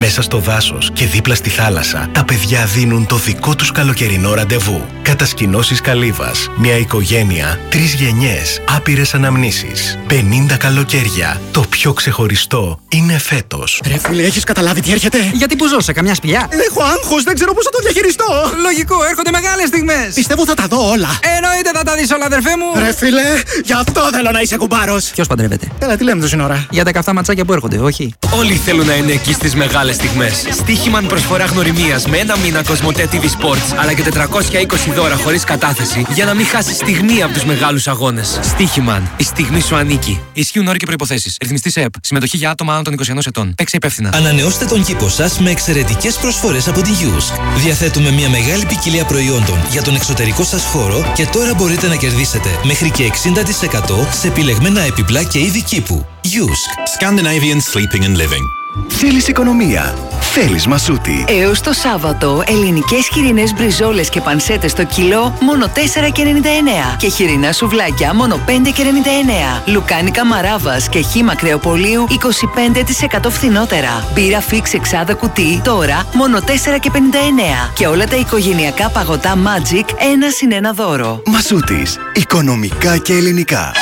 Μέσα στο δάσος και δίπλα στη θάλασσα, τα παιδιά δίνουν το δικό τους καλοκαιρινό ραντεβού. Κατασκηνώσεις Καλύβας. Μια οικογένεια, 3 γενιές, άπειρες αναμνήσεις. 50 καλοκαίρια. Το πιο ξεχωριστό είναι φέτος. Ρε φίλε, έχεις καταλάβει τι έρχεται? Γιατί που ζω σε καμιά σπηλιά? Έχω άγχος, δεν ξέρω πώς θα το διαχειριστώ. Λογικό, έρχονται μεγάλες στιγμές. Πιστεύω θα τα δω όλα. Εννοείται θα τα δεις όλα, αδερφέ μου. Ρε φίλε, γι' αυτό θέλω να είσαι κουμπάρος. Ποιος παντρεύεται? Έλα, τι λέμε τόση ώρα? Για τα καυτά ματσάκια που έρχονται, όχι? Όλοι θέλουν να είναι εκεί στις μεγάλες στιγμές. Στοίχημαν προσφορά γνωριμίας με 1 μήνα Κοσμοτέ TV Sports, αλλά και 420 δώρα χωρίς κατάθεση για να μην χάσεις στιγμή από τους μεγάλους αγώνες. Στοίχημαν. Η στιγμή σου ανήκει. Ισχύουν όροι και προϋποθέσεις. Ρυθμιστής ΕΕΠ. Συμμετοχή για άτομα άνω των 21 ετών. Παίξε υπεύθυνα. Ανανεώστε τον κήπο σας με εξαιρετικές προσφορές από την Yusk. Διαθέτουμε μια μεγάλη ποικιλία προϊόντων για τον εξωτερικό σας χώρο και τώρα μπορείτε να κερδίσετε μέχρι και 60% σε επιλεγμένα έπιπλα και είδη κήπου. Yusk. Scandinavian Sleeping and Living. Θέλεις οικονομία? Θέλεις Μασούτη. Έως το Σάββατο, ελληνικές χοιρινές μπριζόλες και πανσέτες το κιλό μόνο 4,99 και χοιρινά σουβλάκια μόνο 5,99. Λουκάνικα Μαράβας και χύμα κρεοπολίου 25% φθηνότερα. Μπύρα Fix εξάδα κουτί τώρα μόνο 4,59 και όλα τα οικογενειακά παγωτά Magic 1 συν 1 δώρο. Μασούτης. Οικονομικά και ελληνικά.